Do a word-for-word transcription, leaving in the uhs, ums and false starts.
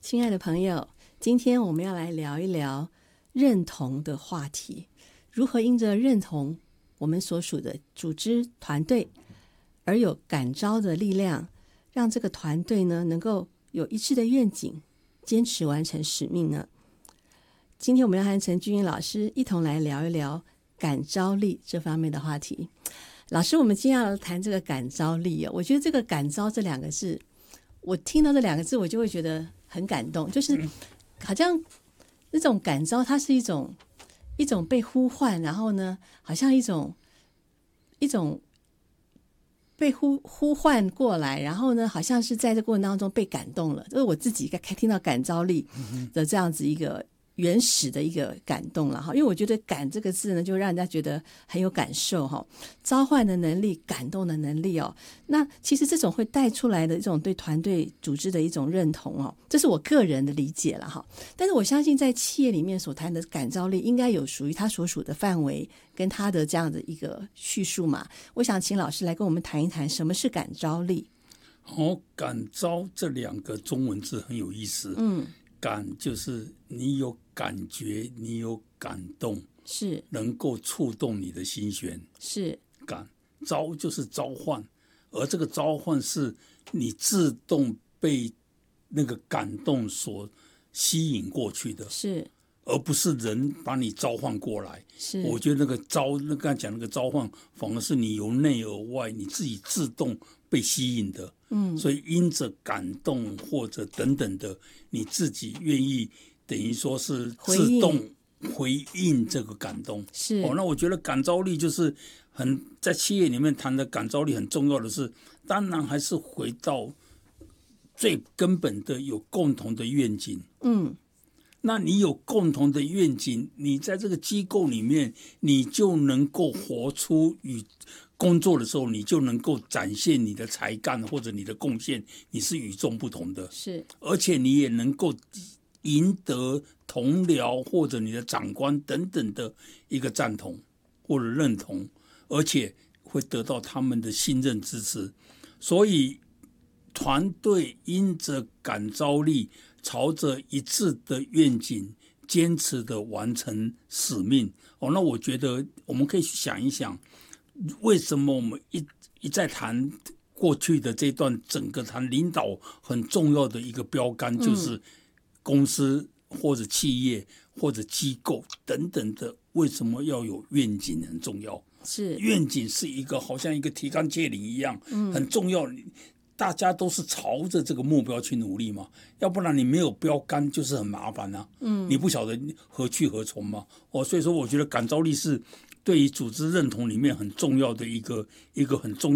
亲爱的朋友，今天我们要来聊一聊认同的话题，如何因着认同我们所属的组织团队而有感召的力量，让这个团队呢能够有一致的愿景，坚持完成使命呢？今天我们要和陈君英老师一同来聊一聊感召力这方面的话题。老师，我们今天要谈这个感召力、哦、我觉得这个感召这两个字，我听到这两个字我就会觉得很感动，就是好像那种感召它是一种一种被呼唤，然后呢好像一种一种被呼呼唤过来，然后呢好像是在这过程当中被感动了，就是我自己听到感召力的这样子一个原始的一个感动了哈，因为我觉得感这个字呢，就让人家觉得很有感受哈，召唤的能力，感动的能力哦。那其实这种会带出来的一种对团队组织的一种认同哦，这是我个人的理解了哈。但是我相信在企业里面所谈的感召力，应该有属于他所属的范围跟他的这样的一个叙述嘛。我想请老师来跟我们谈一谈什么是感召力。 哦，感召这两个中文字很有意思。嗯。感就是你有感觉，你有感动， 是能够触动你的心弦， 是感。召就是召唤，而这个召唤是你自动被那个感动所吸引过去的， 是， 而不是人把你召唤过来。 是， 我觉得那个召，那刚才讲那个召唤，反而是你由内而外，你自己自动被吸引的。嗯，所以因着感动或者等等的，你自己愿意等于说是自动回应这个感动。 是哦，那我觉得感召力就是很在企业里面谈的感召力很重要的是，当然还是回到最根本的有共同的愿景。嗯。那你有共同的愿景，你在这个机构里面，你就能够活出与工作的时候，你就能够展现你的才干或者你的贡献，你是与众不同的。 是， 而且你也能够赢得同僚或者你的长官等等的一个赞同或者认同，而且会得到他们的信任支持。所以团队因着感召力，朝着一致的愿景，坚持的完成使命。哦，那我觉得我们可以去想一想，为什么我们一一再谈过去的这段整个谈领导很重要的一个标杆，就是公司或者企业或者机构等等的，为什么要有愿景很重要？ 是， 愿景是一个好像一个提纲挈领一样，很重要。大家都是朝着这个目标去努力嘛，要不然你没有标杆就是很麻烦啊。嗯，你不晓得何去何从嘛。哦，所以说我觉得感召力是对于组织认同里面很重要的一个一个很重要的